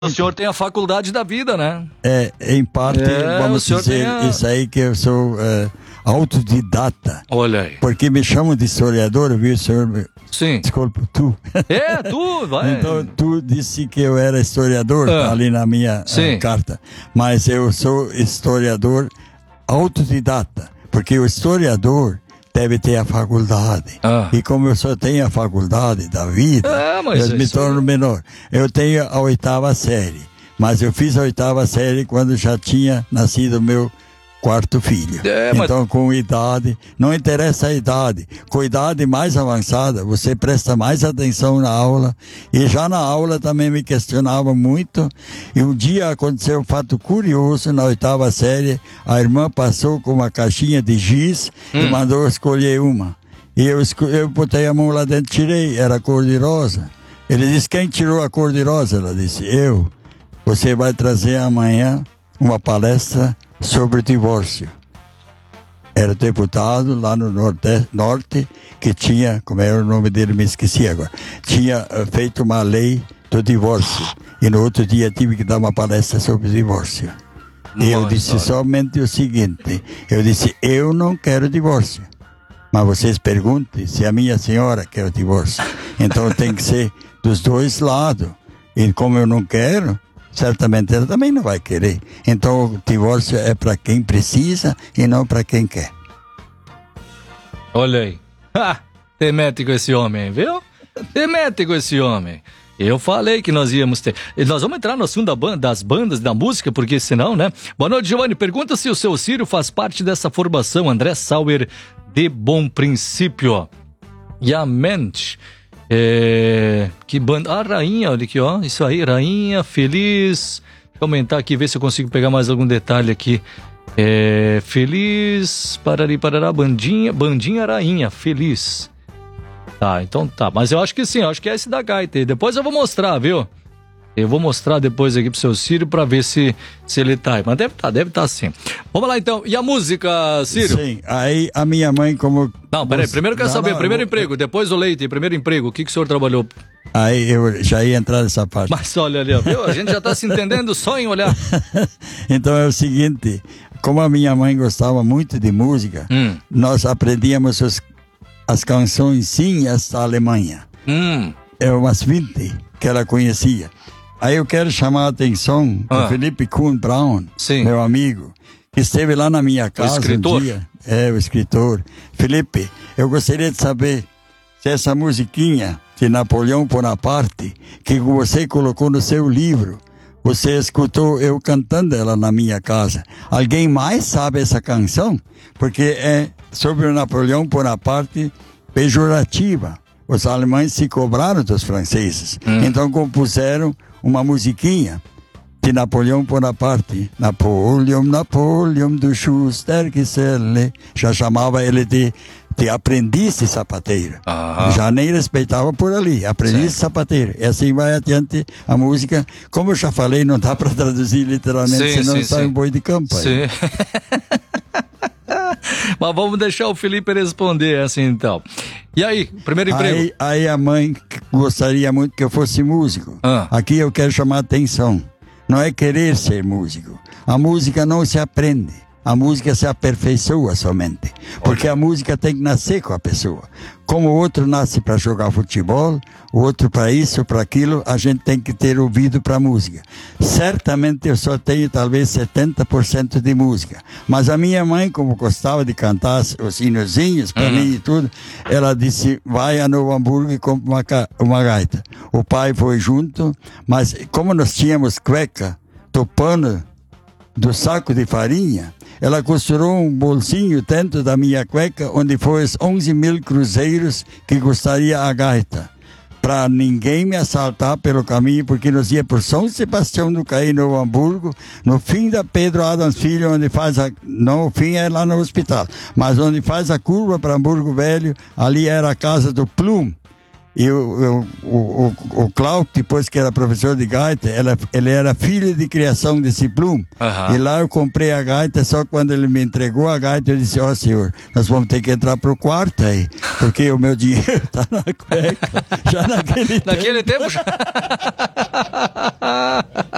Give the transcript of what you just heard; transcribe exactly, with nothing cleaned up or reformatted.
O senhor tem a faculdade da vida, né? É, em parte, é, vamos dizer, a... isso aí que eu sou é, autodidata. Olha aí. Porque me chamam de historiador, viu, senhor? Sim. Desculpa, tu. É, tu, vai. Então, tu disse que eu era historiador, ah. tá ali na minha uh, carta. Mas eu sou historiador autodidata. Porque o historiador deve ter a faculdade. Ah. E como eu só tenho a faculdade da vida, é, mas eu me torno aí... menor. Eu tenho a oitava série. Mas eu fiz a oitava série quando já tinha nascido meu quarto filho. É, mas... Então, com idade, não interessa a idade. Com idade mais avançada, você presta mais atenção na aula. E já na aula também me questionava muito. E um dia aconteceu um fato curioso na oitava série. A irmã passou com uma caixinha de giz hum. e mandou escolher uma. E eu, eu botei a mão lá dentro, tirei, era cor de rosa. Ele disse, quem tirou a cor de rosa? Ela disse, eu. Você vai trazer amanhã uma palestra sobre o divórcio. Era deputado lá no Nordeste, Norte, que tinha, como era o nome dele, me esqueci agora, tinha uh, feito uma lei do divórcio. E no outro dia tive que dar uma palestra sobre o divórcio. Nossa. E eu disse somente o seguinte, eu disse, eu não quero divórcio. Mas vocês perguntem se a minha senhora quer o divórcio. Então tem que ser dos dois lados. E como eu não quero, certamente ela também não vai querer. Então o divórcio é para quem precisa e não para quem quer. Olha aí. Ha! Temético esse homem, viu? Temético esse homem. Eu falei que nós íamos ter. E nós vamos entrar no assunto da banda, das bandas, da música, porque senão, né? Boa noite, Giovanni. Pergunta se o seu Círio faz parte dessa formação. André Sauer, de Bom Princípio. E a mente. É, que banda, ah, Rainha, olha aqui, ó, isso aí, Rainha, Feliz, deixa eu aumentar aqui, ver se eu consigo pegar mais algum detalhe aqui, é, Feliz, parari, parará, bandinha, bandinha Rainha, Feliz, tá, então tá, mas eu acho que sim, eu acho que é esse da gaita, depois eu vou mostrar, viu, eu vou mostrar depois aqui pro seu Círio pra ver se, se ele tá aí, mas deve tá, deve tá sim. Vamos lá então, e a música, Círio? Sim, aí a minha mãe como... Não, peraí, primeiro eu quero não, saber, não, primeiro eu... emprego, depois o leite, primeiro emprego, o que, que o senhor trabalhou? Aí eu já ia entrar nessa parte. Mas olha ali, ó, viu? A gente já tá se entendendo só em olhar. Então é o seguinte, como a minha mãe gostava muito de música, hum. nós aprendíamos os, as cançõezinhas da Alemanha. Hum. É umas vinte que ela conhecia. Aí eu quero chamar a atenção ah. do Felipe Kuhn Braun, Sim. meu amigo, que esteve lá na minha casa o escritor? um dia. É, o escritor. Felipe, eu gostaria de saber se essa musiquinha de Napoleão Bonaparte, que você colocou no seu livro, você escutou eu cantando ela na minha casa. Alguém mais sabe essa canção? Porque é sobre o Napoleão Bonaparte pejorativa. Os alemães se cobraram dos franceses. Hum. Então compuseram uma musiquinha de Napoleão Bonaparte. Napoleão, Napoleão do Schuster que se ele... Já chamava ele de, de aprendiz de sapateiro. Ah. Já nem respeitava por ali. Aprendiz de sapateiro. E assim vai adiante a música. Como eu já falei, não dá para traduzir literalmente, sim, senão sim, sai sim. um boi de campo. Sim. Mas vamos deixar o Felipe responder assim então. E aí, primeiro emprego? Aí, aí a mãe gostaria muito que eu fosse músico. Ah. Aqui eu quero chamar a atenção. Não é querer ser músico. A música não se aprende. A música se aperfeiçoa somente. Porque a música tem que nascer com a pessoa. Como o outro nasce para jogar futebol, o outro para isso, para aquilo, a gente tem que ter ouvido para a música. Certamente eu só tenho talvez setenta por cento de música. Mas a minha mãe, como gostava de cantar os hinozinhos para uhum. mim e tudo, ela disse, vai a Novo Hamburgo e compra uma, uma gaita. O pai foi junto, mas como nós tínhamos cueca, topando do saco de farinha, ela costurou um bolsinho dentro da minha cueca, onde foi os onze mil cruzeiros que custaria a gaita. Para ninguém me assaltar pelo caminho, porque nós ia por São Sebastião do Caí, no Hamburgo, no fim da Pedro Adams Filho, onde faz a... Não, o fim é lá no hospital, mas onde faz a curva para Hamburgo Velho, ali era a casa do Plum. E o, o, o, o Cláudio, depois que era professor de gaita, ela, ele era filho de criação desse Plum. Uhum. E lá eu comprei a gaita, só quando ele me entregou a gaita, eu disse, ó oh, senhor, nós vamos ter que entrar pro quarto aí, porque o meu dinheiro tá na cueca. Já naquele, naquele tempo. tempo já...